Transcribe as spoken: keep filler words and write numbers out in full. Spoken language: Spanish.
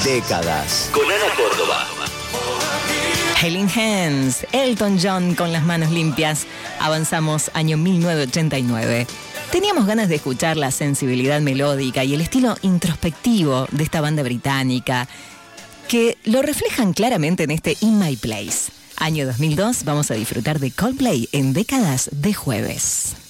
Décadas. Con Ana Córdoba. Helling Hands, Elton John con las manos limpias. Avanzamos año mil novecientos ochenta y nueve. Teníamos ganas de escuchar la sensibilidad melódica y el estilo introspectivo de esta banda británica, que lo reflejan claramente en este In My Place. Año dos mil dos, vamos a disfrutar de Coldplay en Décadas de jueves.